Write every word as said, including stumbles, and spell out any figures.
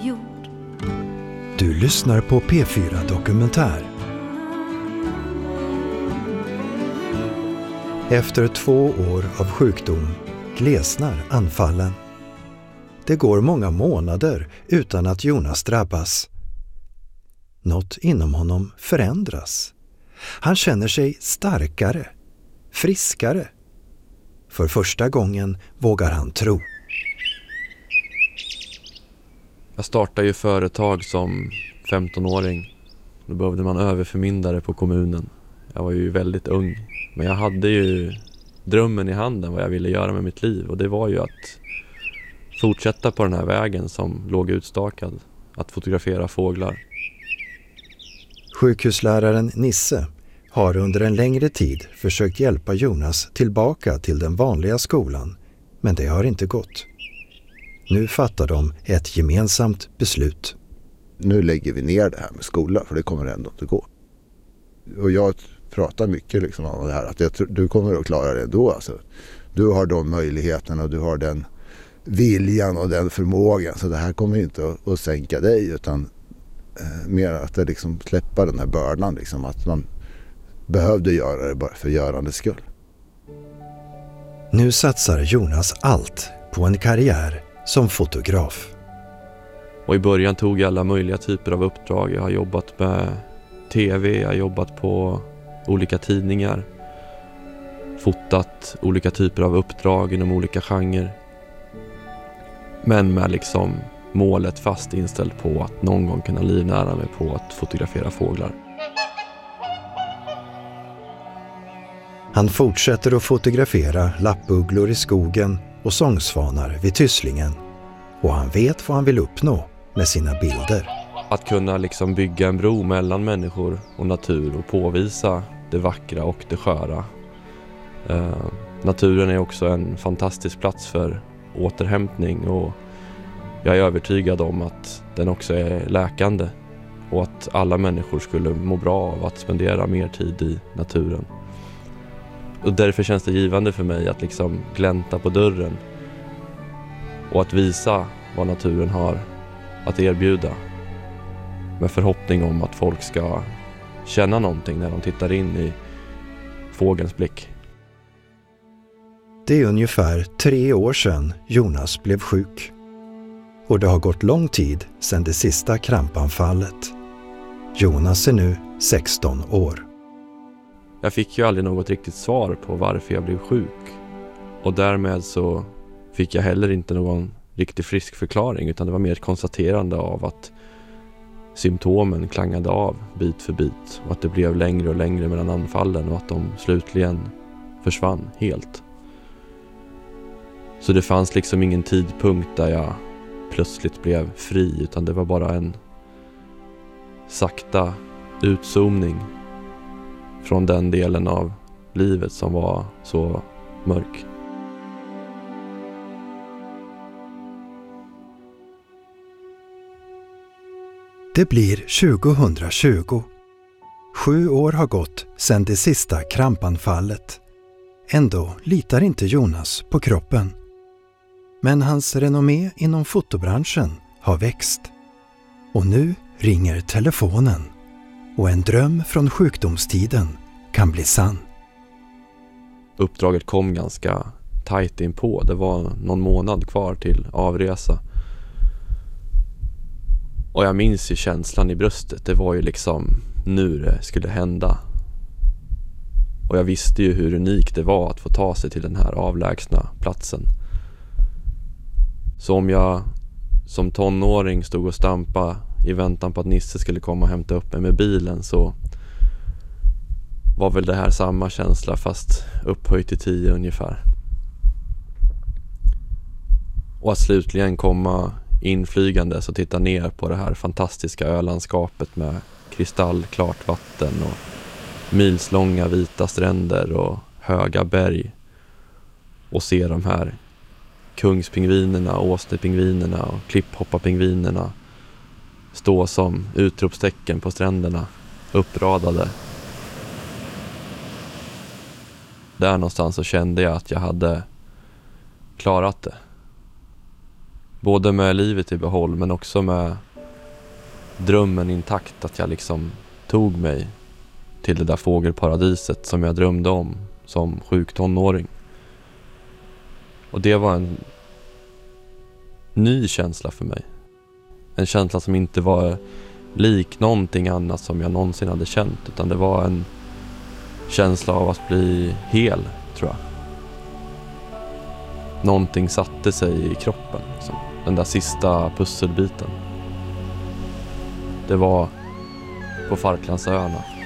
jord. Du lyssnar på P fyra Dokumentär. Efter två år av sjukdom glesnar anfallen. Det går många månader utan att Jonas drabbas. Något inom honom förändras. Han känner sig starkare, friskare. För första gången vågar han tro. Jag startade ju företag som femtonåring. Då behövde man överförmyndare på kommunen. Jag var ju väldigt ung. Men jag hade ju drömmen i handen vad jag ville göra med mitt liv. Och det var ju att fortsätta på den här vägen som låg utstakad. Att fotografera fåglar. Sjukhusläraren Nisse har under en längre tid försökt hjälpa Jonas tillbaka till den vanliga skolan. Men det har inte gått. Nu fattar de ett gemensamt beslut. Nu lägger vi ner det här med skolan för det kommer ändå inte gå. Och jag pratar mycket liksom om det här att jag, du kommer att klara det ändå. Alltså. Du har de möjligheterna och du har den viljan och den förmågan. Så det här kommer inte att, att sänka dig utan eh, mer att det liksom släppa den här bördan. Liksom, att man behövde göra det bara för görandets skull. Nu satsar Jonas allt på en karriär som fotograf. Och i början tog jag alla möjliga typer av uppdrag. Jag har jobbat med tv, jag har jobbat på olika tidningar. Fotat olika typer av uppdrag inom olika genrer. Men med liksom målet fast inställt på att någon gång kunna livnära mig på att fotografera fåglar. Han fortsätter att fotografera lappugglor i skogen och sångsvanar vid Tysslingen. Och han vet vad han vill uppnå med sina bilder. Att kunna liksom bygga en bro mellan människor och natur och påvisa det vackra och det sköra. Eh, naturen är också en fantastisk plats för återhämtning och jag är övertygad om att den också är läkande och att alla människor skulle må bra av att spendera mer tid i naturen. Och därför känns det givande för mig att liksom glänta på dörren och att visa vad naturen har att erbjuda. Med förhoppning om att folk ska känna någonting när de tittar in i fågelns blick. Det är ungefär tre år sedan Jonas blev sjuk. Och det har gått lång tid sedan det sista krampanfallet. Jonas är nu sexton år. Jag fick ju aldrig något riktigt svar på varför jag blev sjuk. Och därmed så fick jag heller inte någon riktigt frisk förklaring utan det var mer ett konstaterande av att symptomen klangade av bit för bit och att det blev längre och längre mellan anfallen och att de slutligen försvann helt. Så det fanns liksom ingen tidpunkt där jag plötsligt blev fri utan det var bara en sakta utzoomning från den delen av livet som var så mörk. Det blir tjugohundratjugo. Sju år har gått sedan det sista krampanfallet. Ändå litar inte Jonas på kroppen. Men hans renommé inom fotobranschen har växt. Och nu ringer telefonen. Och en dröm från sjukdomstiden kan bli sann. Uppdraget kom ganska tajt in på. Det var någon månad kvar till avresa. Och jag minns ju känslan i bröstet. Det var ju liksom nu det skulle hända. Och jag visste ju hur unikt det var att få ta sig till den här avlägsna platsen. Så om jag som tonåring stod och stampa i väntan på att Nisse skulle komma och hämta upp mig med bilen så var väl det här samma känsla fast upphöjt till tio ungefär. Och att slutligen komma inflygande så titta ner på det här fantastiska ölandskapet med kristallklart vatten och milslånga vita stränder och höga berg och se de här kungspingvinerna, åsnepingvinerna och klipphopparpingvinerna stå som utropstecken på stränderna uppradade. Där någonstans så kände jag att jag hade klarat det. Både med livet i behåll men också med drömmen intakt att jag liksom tog mig till det där fågelparadiset som jag drömde om som sjuk tonåring. Och det var en ny känsla för mig. En känsla som inte var lik någonting annat som jag någonsin hade känt, utan det var en känsla av att bli hel, tror jag. Någonting satte sig i kroppen, liksom. Den där sista pusselbiten. Det var på Falklandsöarna.